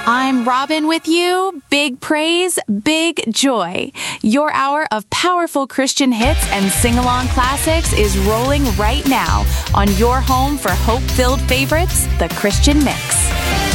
I'm Robin with you. Big praise, big joy. Your hour of powerful Christian hits and sing-along classics is rolling right now on your home for hope-filled favorites, The Christian Mix.